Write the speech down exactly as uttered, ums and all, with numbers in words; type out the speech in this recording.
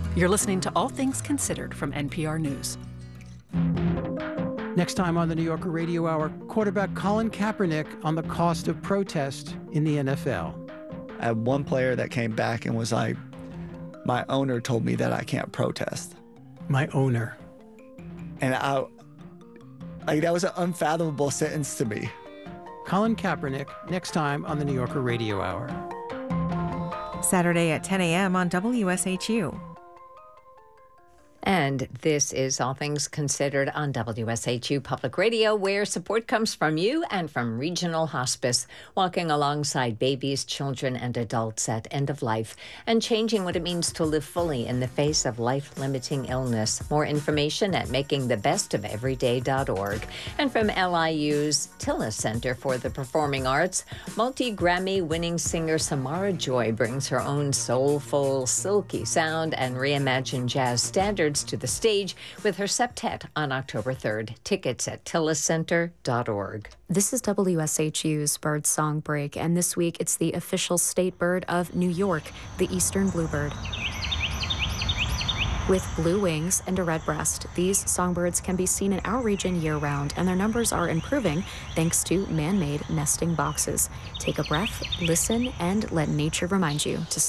You're listening to All Things Considered from N P R News. Next time on the New Yorker Radio Hour, quarterback Colin Kaepernick on the cost of protest in the N F L. I had one player that came back and was like, my owner told me that I can't protest. My owner. And I, like, that was an unfathomable sentence to me. Colin Kaepernick, next time on the New Yorker Radio Hour. Saturday at ten a.m. on W S H U. And this is All Things Considered on W S H U Public Radio, where support comes from you and from Regional Hospice, walking alongside babies, children, and adults at end of life and changing what it means to live fully in the face of life-limiting illness. More information at making the best of everyday dot org. And from L I U's Tillis Center for the Performing Arts, multi-Grammy-winning singer Samara Joy brings her own soulful, silky sound and reimagined jazz standards to the stage with her septet on October third. Tickets at tillis center dot org. This is W S H U's Bird Song Break, and this week it's the official state bird of New York, the eastern bluebird. With blue wings and a red breast, these songbirds can be seen in our region year-round, and their numbers are improving thanks to man-made nesting boxes. Take a breath, listen, and let nature remind you to